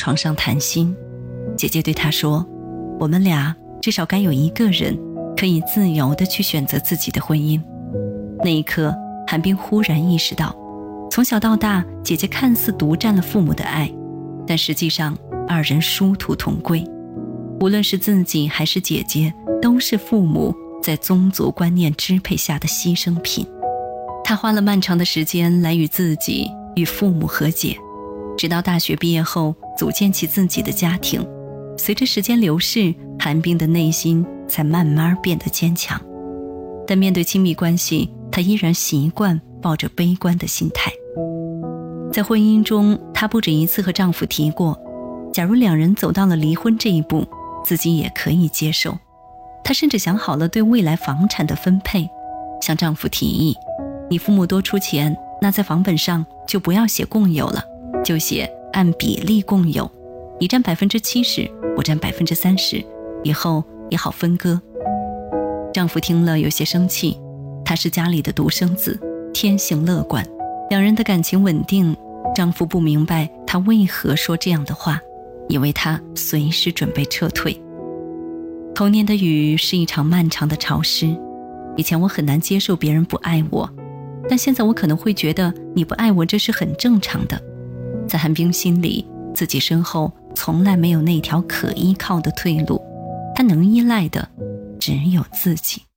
床上谈心，姐姐对他说，我们俩至少该有一个人可以自由地去选择自己的婚姻。那一刻，韩冰忽然意识到，从小到大，姐姐看似独占了父母的爱，但实际上二人殊途同归。无论是自己还是姐姐，都是父母在宗族观念支配下的牺牲品。她花了漫长的时间来与自己与父母和解，直到大学毕业后组建起自己的家庭。随着时间流逝，韩冰的内心才慢慢变得坚强。但面对亲密关系，她依然习惯抱着悲观的心态。在婚姻中，她不止一次和丈夫提过，假如两人走到了离婚这一步，自己也可以接受。她甚至想好了对未来房产的分配，向丈夫提议，你父母多出钱，那在房本上就不要写共有了，就写按比例共有，你占70%，我占30%，以后也好分割。丈夫听了有些生气，他是家里的独生子，天性乐观，两人的感情稳定。丈夫不明白他为何说这样的话，以为他随时准备撤退。童年的雨是一场漫长的潮湿，以前我很难接受别人不爱我，但现在我可能会觉得你不爱我这是很正常的。在韩冰心里，自己身后从来没有那条可依靠的退路，他能依赖的只有自己。